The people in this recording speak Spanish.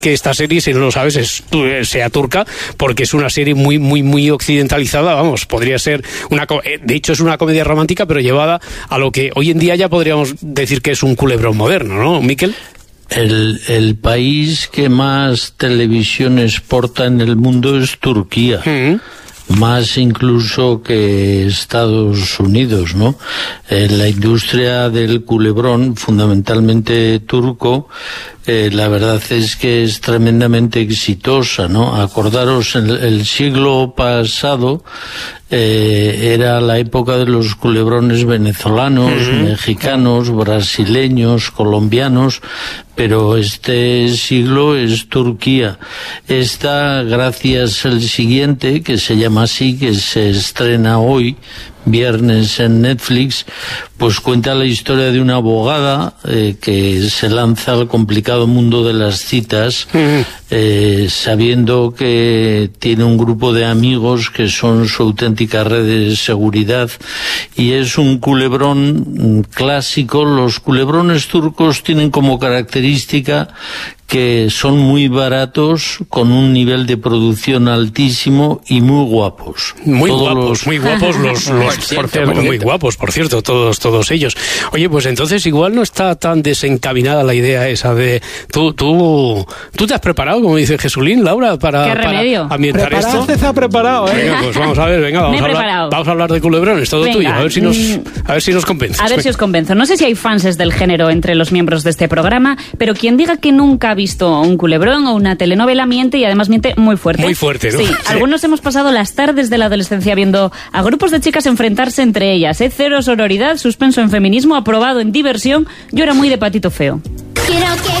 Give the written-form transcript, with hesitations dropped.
que esta serie, si no lo sabes, sea turca, porque es una serie muy, muy, muy occidentalizada, vamos, podría ser de hecho es una comedia romántica, pero llevada a lo que hoy en día ya podríamos decir que es un culebrón moderno, ¿no, Miquel? El país que más televisión exporta en el mundo es Turquía. Más incluso que Estados Unidos, ¿no? La industria del culebrón, fundamentalmente turco, la verdad es que es tremendamente exitosa, ¿no? Acordaros, el siglo pasado era la época de los culebrones venezolanos, mexicanos, brasileños, colombianos, pero este siglo es Turquía. Gracias al siguiente, que se llama así, que se estrena hoy, viernes en Netflix, pues cuenta la historia de una abogada que se lanza al complicado mundo de las citas, sabiendo que tiene un grupo de amigos que son su auténtica red de seguridad, y es un culebrón clásico. Los culebrones turcos tienen como característica que son muy baratos, con un nivel de producción altísimo y muy guapos. Muy guapos muy guapos, por cierto, todos ellos. Oye, pues entonces igual no está tan desencaminada la idea esa de... ¿Tú te has preparado, como dice Jesulín, Laura, para ambientar esto? Se ha preparado, ¿eh? Venga, pues vamos a ver, vamos a hablar de culebrones, todo tuyo, a ver si nos convences. A ver si os convenzo. No sé si hay fans del género entre los miembros de este programa, pero quien diga que nunca ha visto un culebrón o una telenovela miente, y además miente muy fuerte. Muy fuerte, ¿no? Sí, algunos hemos pasado las tardes de la adolescencia viendo a grupos de chicas enfrentarse entre ellas, cero sororidad, suspenso en feminismo, aprobado en diversión. Yo era muy de Patito Feo. Quiero que